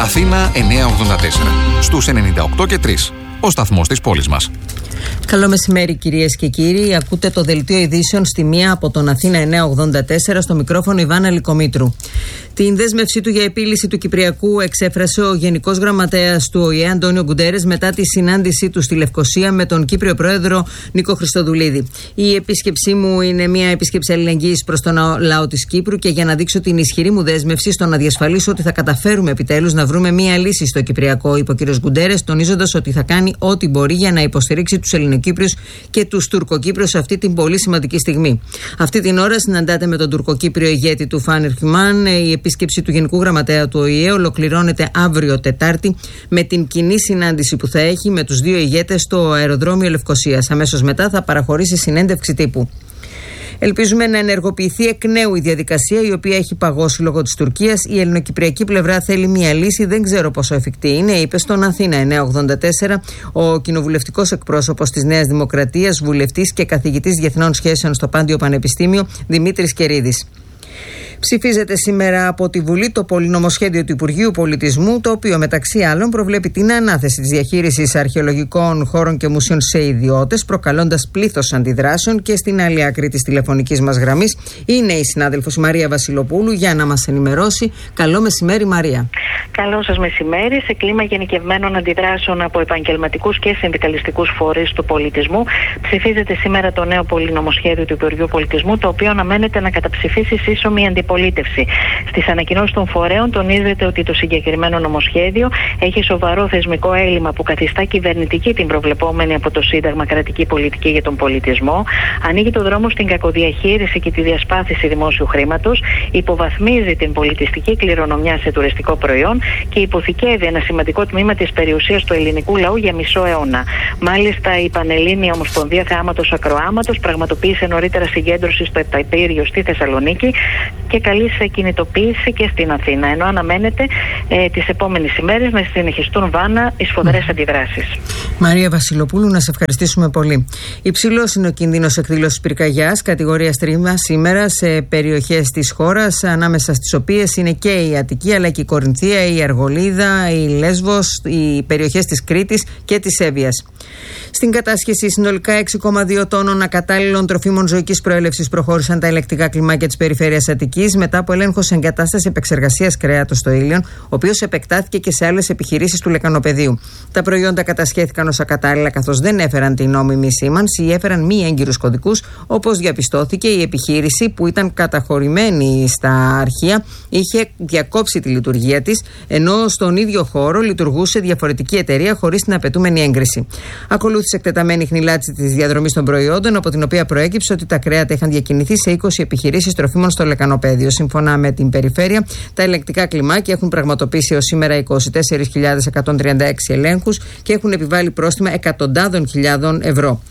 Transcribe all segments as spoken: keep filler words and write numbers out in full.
Αθήνα εννιακόσια ογδόντα τέσσερα. Στους ενενήντα οκτώ και τρία. Ο σταθμός της πόλης μας. Καλό μεσημέρι, κυρίες και κύριοι. Ακούτε το δελτίο ειδήσεων στη μία από τον Αθήνα εννιακόσια ογδόντα τέσσερα, στο μικρόφωνο Ιβάνα Λικομήτρου. Την δέσμευσή του για επίλυση του Κυπριακού εξέφρασε ο Γενικός Γραμματέας του Ο Η Ε, Αντώνιο Γκουντέρες, μετά τη συνάντησή του στη Λευκοσία με τον Κύπριο Πρόεδρο Νίκο Χριστοδουλίδη. Η επίσκεψή μου είναι μια επίσκεψη αλληλεγγύης προς τον λαό της Κύπρου και για να δείξω την ισχυρή μου δέσμευση στο να διασφαλίσω ότι θα καταφέρουμε επιτέλους να βρούμε μια λύση στο Κυπριακό, είπε ο κ. Γκουντέρες, τονίζοντας ότι θα κάνει ό,τι μπορεί για να υποστηρίξει τους Ελληνοκύπριους και τους Τουρκοκύπριους σε αυτή την πολύ σημαντική στιγμή. Αυτή την ώρα συναντάται με τον Τουρκοκύπριο ηγέτη του Φάνερ Χιμάν. Η επίσκεψη του Γενικού Γραμματέα του Ο Η Ε ολοκληρώνεται αύριο Τετάρτη με την κοινή συνάντηση που θα έχει με τους δύο ηγέτες στο αεροδρόμιο Λευκοσίας. Αμέσως μετά θα παραχωρήσει συνέντευξη τύπου. Ελπίζουμε να ενεργοποιηθεί εκ νέου η διαδικασία, η οποία έχει παγώσει λόγω της Τουρκίας. Η ελληνοκυπριακή πλευρά θέλει μια λύση, δεν ξέρω πόσο εφικτή είναι, είπε στον Αθήνα εννιακόσια ογδόντα τέσσερα ο κοινοβουλευτικός εκπρόσωπος της Νέας Δημοκρατίας, βουλευτής και καθηγητής διεθνών σχέσεων στο Πάντιο Πανεπιστήμιο, Δημήτρης Κερίδης. Ψηφίζεται σήμερα από τη Βουλή το πολυνομοσχέδιο του Υπουργείου Πολιτισμού, το οποίο μεταξύ άλλων προβλέπει την ανάθεση της διαχείρισης αρχαιολογικών χώρων και μουσείων σε ιδιώτες, προκαλώντας πλήθος αντιδράσεων. Και στην άλλη άκρη της τηλεφωνικής μας γραμμής είναι η συνάδελφος Μαρία Βασιλοπούλου για να μας ενημερώσει. Καλό μεσημέρι, Μαρία. Καλό σας μεσημέρι. Σε κλίμα γενικευμένων αντιδράσεων από επαγγελματικούς και συνδικαλιστικούς φορείς του πολιτισμού, ψηφίζεται σήμερα το νέο πολυνομοσχέδιο του Υπουργείου Πολιτισμού, το οποίο αναμένεται να καταψηφίσει σύσσωμη αντιπολίτευση. Στις ανακοινώσεις των φορέων τονίζεται ότι το συγκεκριμένο νομοσχέδιο έχει σοβαρό θεσμικό έλλειμμα που καθιστά κυβερνητική την προβλεπόμενη από το Σύνταγμα κρατική πολιτική για τον πολιτισμό, ανοίγει το δρόμο στην κακοδιαχείριση και τη διασπάθηση δημόσιου χρήματος, υποβαθμίζει την πολιτιστική κληρονομιά σε τουριστικό προϊόν και υποθηκεύει ένα σημαντικό τμήμα της περιουσίας του ελληνικού λαού για μισό αιώνα. Μάλιστα, η Πανελλήνια Ομοσπονδία Θεάματος Ακροάματος πραγματοποίησε νωρίτερα συγκέντρωση στο Επταετήριο στη Θεσσαλονίκη και καλεί σε κινητοποίηση και στην Αθήνα, ενώ αναμένεται ε, τις επόμενες ημέρες να συνεχιστούν βάνα οι σφοδρές αντιδράσεις. Μαρία Βασιλοπούλου, να σε ευχαριστήσουμε πολύ. Υψηλός είναι ο κίνδυνος εκδήλωσης πυρκαγιάς κατηγορίας τρία σήμερα σε περιοχές της χώρας, ανάμεσα στις οποίες είναι και η Αττική, αλλά και η Κορινθία, η Αργολίδα, η Λέσβος, οι περιοχές της Κρήτης και της Εύβοιας. Στην κατάσχεση συνολικά έξι κόμμα δύο τόνων ακατάλληλων τροφίμων ζωικής προέλευσης προχώρησαν τα ελεκτικά κλιμάκια της περιφέρειας Αττικής μετά από έλεγχο σε εγκατάσταση επεξεργασίας κρέατος στο Ήλιον, ο οποίος επεκτάθηκε και σε άλλες επιχειρήσεις του λεκανοπεδίου. Τα προϊόντα κατασχέθηκαν ως ακατάλληλα, καθώς δεν έφεραν την νόμιμη σήμανση ή έφεραν μη έγκυρους κωδικούς, όπως διαπιστώθηκε. Η επιχείρηση, που ήταν καταχωρημένη στα αρχεία, είχε διακόψει τη λειτουργία της, ενώ στον ίδιο χώρο λειτουργούσε διαφορετική εταιρεία χωρίς την απαιτούμενη έγκριση. Ακολούθησε εκτεταμένη χνηλάτιση της διαδρομής των προϊόντων, από την οποία προέκυψε ότι τα κρέατα είχαν διακινηθεί σε είκοσι επιχειρήσεις τροφίμων στο λεκανοπέδιο. Σύμφωνα με την περιφέρεια, τα ελεγκτικά κλιμάκια έχουν πραγματοποιήσει ως σήμερα είκοσι τέσσερις χιλιάδες εκατόν τριάντα έξι ελέγχους και έχουν επιβάλει πρόστιμα εκατοντάδων χιλιάδων ευρώ.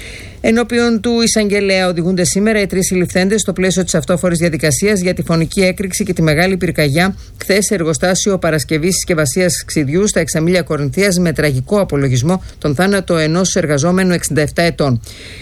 Ενώπιον του εισαγγελέα οδηγούνται σήμερα οι τρεις συλληφθέντες στο πλαίσιο της αυτόφορης διαδικασίας για τη φωνική έκρηξη και τη μεγάλη πυρκαγιά χθες σε εργοστάσιο παρασκευής συσκευασίας ξυδιού στα Εξαμήλια Κορινθίας, με τραγικό απολογισμό τον θάνατο ενός εργαζόμενου εξήντα επτά ετών.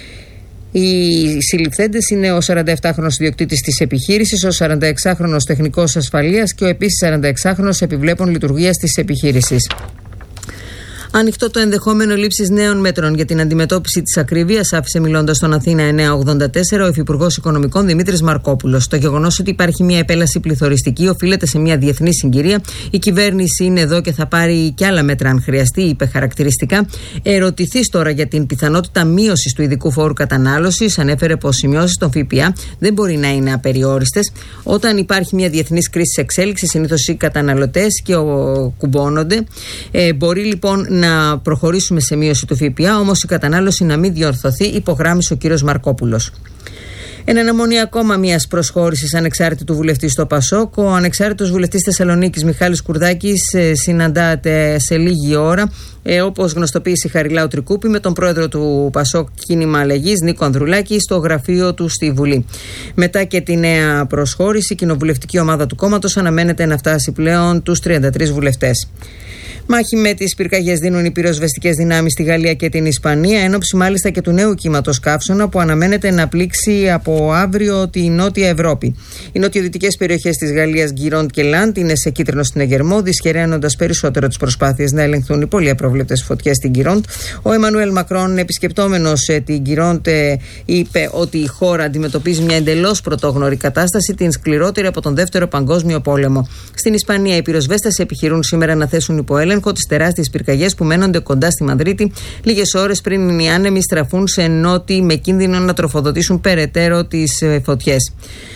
Οι συλληφθέντες είναι ο σαρανταεπτάχρονος ιδιοκτήτης της επιχείρησης, ο σαρανταεξάχρονος τεχνικός ασφαλείας και ο επίσης σαρανταεξάχρονος επιβλέπων λειτουργίας της επιχείρησης. Ανοιχτό το ενδεχόμενο λήψης νέων μέτρων για την αντιμετώπιση της ακρίβειας, άφησε μιλώντας στον Αθήνα εννιακόσια ογδόντα τέσσερα ο Υφυπουργός Οικονομικών Δημήτρης Μαρκόπουλος. Το γεγονός ότι υπάρχει μια επέλαση πληθωριστική οφείλεται σε μια διεθνή συγκυρία. Η κυβέρνηση είναι εδώ και θα πάρει κι άλλα μέτρα αν χρειαστεί, είπε χαρακτηριστικά. Ερωτηθείς τώρα για την πιθανότητα μείωσης του ειδικού φόρου κατανάλωσης, ανέφερε πως οι μειώσεις των ΦΠΑ δεν μπορεί να είναι απεριόριστες. Όταν υπάρχει μια διεθνής κρίση εξέλιξη, συνήθως οι καταναλωτές και ο, κουμπώνονται. Ε, μπορεί λοιπόν να προχωρήσουμε σε μείωση του ΦΠΑ, όμως η κατανάλωση να μην διορθωθεί, υπογράμμισε ο κύριος Μαρκόπουλος. Εν αναμονή ακόμα μιας προσχώρησης ανεξάρτητου βουλευτή στο ΠΑΣΟΚ, ο ανεξάρτητος βουλευτής Θεσσαλονίκης Μιχάλης Κουρδάκης ε, συναντάται σε λίγη ώρα, ε, όπως γνωστοποίησε η Χαριλάου Τρικούπη, με τον πρόεδρο του ΠΑΣΟΚ Κίνημα Αλλαγής Νίκο Ανδρουλάκη στο γραφείο του στη Βουλή. Μετά και τη νέα προσχώρηση, η κοινοβουλευτική ομάδα του κόμματος αναμένεται να φτάσει πλέον τους τριάντα τρεις βουλευτές. Μάχη με τις πυρκαγιές δίνουν οι πυροσβεστικές δυνάμεις στη Γαλλία και την Ισπανία, εν ώψη μάλιστα και του νέου κύματος καύσωνα που αναμένεται να πλήξει από αύριο τη Νότια Ευρώπη. Οι νοτιοδυτικές περιοχές της Γαλλίας, Γκυρόντ και Λαντ, είναι σε κίτρινο συναγερμό, δυσχεραίνοντας περισσότερο τις προσπάθειες να ελεγχθούν οι πολύ απρόβλεπτες φωτιές στην Γκυρόντ. Ο Εμμανουέλ Μακρόν, επισκεπτόμενος την Γκυρόντ, είπε ότι η χώρα αντιμετωπίζει μια εντελώς πρωτόγνωρη κατάσταση, την σκληρότερη από τον Δεύτερο Παγκόσμιο Πόλεμο. Στην Ισπανία, οι πυροσβέστες επιχειρούν σήμερα να θέσουν υπό έλεγχο τις τεράστιες πυρκαγιές που μένονται κοντά στη Μαδρίτη, λίγες ώρες πριν οι άνεμοι στραφούν σε νότι με κίνδυνο να τροφοδοτήσουν περαιτέρω τις φωτιές.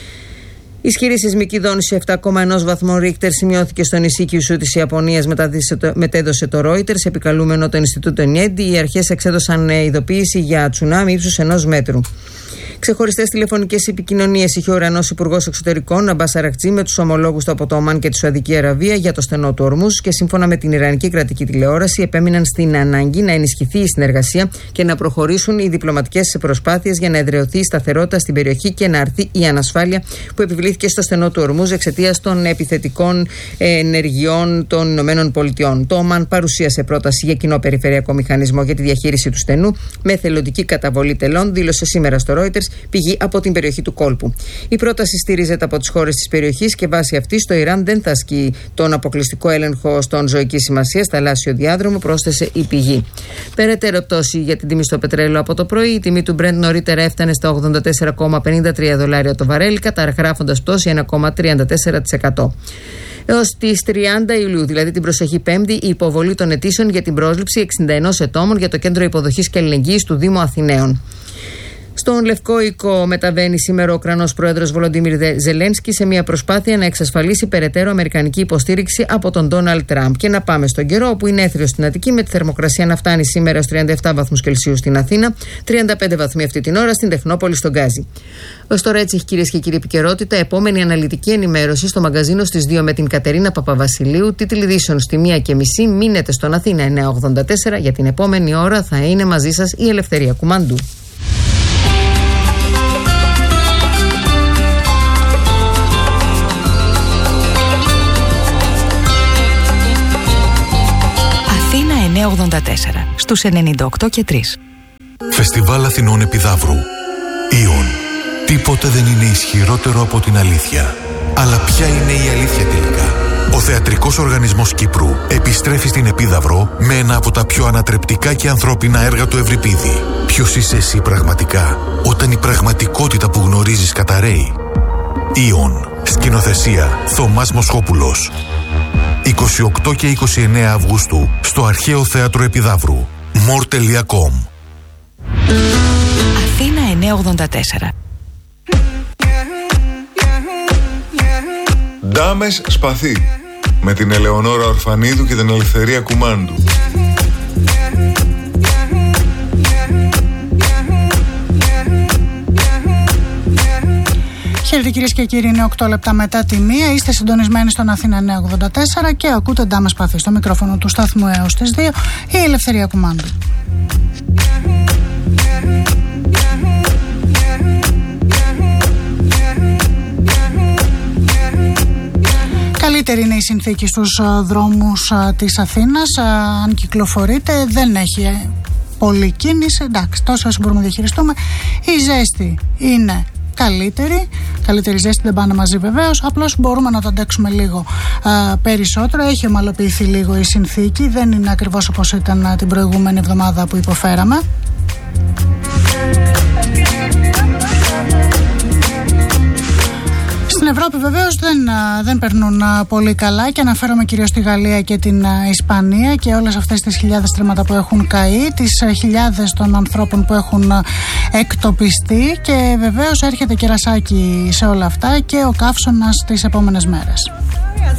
Ισχυρή σεισμική δόνηση επτά κόμμα ένα βαθμών Ρίχτερ σημειώθηκε στο νησί Κιουσού της Ιαπωνίας, μετέδωσε το Reuters. Επικαλούμενο το Ινστιτούτο Νιέντι, οι αρχές εξέδωσαν ειδοποίηση για τσουνάμι ύψους ενός μέτρου. Ξεχωριστές τηλεφωνικές επικοινωνίες είχε ο Ουρανός Υπουργός Εξωτερικών Αμπάς Αρακτζή με τους ομολόγους του από το Ομάν και τη Σουαδική Αραβία για το στενό του Ορμούζ και σύμφωνα με την Ιρανική κρατική τηλεόραση επέμειναν στην ανάγκη να ενισχυθεί η συνεργασία και να προχωρήσουν οι διπλωματικές προσπάθειες για να εδραιωθεί η σταθερότητα στην περιοχή και να αρθεί η ανασφάλεια που επιβλήθηκε στο στενό του Ορμούζ εξαιτίας των επιθετικών ενεργειών των Ηνωμένων Πολιτειών. Το Ομάν παρουσίασε πρόταση για κοινό περιφερειακό μηχανισμό για τη διαχείριση του στενού με θελοντική καταβολή τελών, δήλωσε σήμερα στο Reuters πηγή από την περιοχή του κόλπου. Η πρόταση στηρίζεται από τις χώρες της περιοχής και βάσει αυτής το Ιράν δεν θα ασκεί τον αποκλειστικό έλεγχο στον ζωικής σημασίας θαλάσσιο διάδρομο, πρόσθεσε η πηγή. Περαιτέρω πτώση για την τιμή στο πετρέλαιο από το πρωί. Η τιμή του Brent νωρίτερα έφτανε στα ογδόντα τέσσερα κόμμα πενήντα τρία δολάρια το βαρέλι, καταγράφοντας πτώση ένα κόμμα τριάντα τέσσερα τοις εκατό. Έως τις τριάντα Ιουλίου, δηλαδή την προσεχή Πέμπτη, η υποβολή των αιτήσεων για την πρόσληψη εξήντα ενός ατόμων για το Κέντρο Υποδοχής και Αλληλεγγύης του Δήμου Αθηναίων. Στον Λευκό Οίκο μεταβαίνει σήμερα ο Ουκρανός πρόεδρος Βολοντίμιρ Ζελένσκι σε μια προσπάθεια να εξασφαλίσει περαιτέρω αμερικανική υποστήριξη από τον Ντόναλντ Τραμπ. Και να πάμε στον καιρό, όπου είναι έθριο στην Αττική, με τη θερμοκρασία να φτάνει σήμερα στους τριάντα επτά βαθμούς Κελσίου στην Αθήνα, τριάντα πέντε βαθμοί αυτή την ώρα στην Τεχνόπολη στον Γκάζι. Ως τώρα έτσι έχει, κυρίες και κύριοι, επικαιρότητα. Επόμενη αναλυτική ενημέρωση στο μαγκαζίνο στις δύο με την Κατερίνα Παπαβασιλείου. Τίτλοι ειδήσεων στη μία και μισή. Μείνετε στον Αθήνα εννιακόσια ογδόντα τέσσερα. Για την επόμενη ώρα θα είναι μαζί σας η Ελευθερία Κουμαντού. εννιακόσια ογδόντα τέσσερα στους ενενήντα οκτώ και τρία. Φεστιβάλ Αθηνών Επιδαύρου. Ιον. Τίποτε δεν είναι ισχυρότερο από την αλήθεια. Αλλά ποια είναι η αλήθεια τελικά? Ο Θεατρικός Οργανισμός Κύπρου επιστρέφει στην Επίδαυρο με ένα από τα πιο ανατρεπτικά και ανθρώπινα έργα του Ευρυπίδη. Ποιος είσαι εσύ πραγματικά, όταν η πραγματικότητα που γνωρίζεις καταραίει? Ιον. Σκηνοθεσία Θωμάς Μοσχόπουλος. είκοσι οκτώ και είκοσι εννέα Αυγούστου στο Αρχαίο Θέατρο Επιδαύρου. μορ τελεία κομ. Αθήνα εννιακόσια ογδόντα τέσσερα. Ντάμες Σπαθί με την Ελεονόρα Ορφανίδου και την Ελευθερία Κουμάντου. Χαίρετε κυρίες και κύριοι, είναι οκτώ λεπτά μετά τη μία. Είστε συντονισμένοι στον Αθήνα εννιακόσια ογδόντα τέσσερα και ακούτε Ντάμες Σπαθί. Στο μικρόφωνο του σταθμού έως τις δύο η Ελευθερία Κουμάντου. Καλύτερη είναι η συνθήκη στους δρόμους της Αθήνας. Αν κυκλοφορείτε δεν έχει πολλή κίνηση. Εντάξει, τόσο όσο μπορούμε να διαχειριστούμε. Η ζέστη είναι καλύτερη. Καλύτερη ζέστη δεν πάνε μαζί βεβαίως. Απλώς μπορούμε να το αντέξουμε λίγο α, περισσότερο. Έχει ομαλοποιηθεί λίγο η συνθήκη. Δεν είναι ακριβώς όπως ήταν α, την προηγούμενη εβδομάδα που υποφέραμε. Στην Ευρώπη βεβαίως δεν, δεν περνούν πολύ καλά και αναφέρομαι κυρίως στη Γαλλία και την Ισπανία και όλες αυτές τις χιλιάδες τρήματα που έχουν καεί, τις χιλιάδες των ανθρώπων που έχουν εκτοπιστεί και βεβαίως έρχεται κερασάκι σε όλα αυτά και ο καύσωνας τις επόμενες μέρες.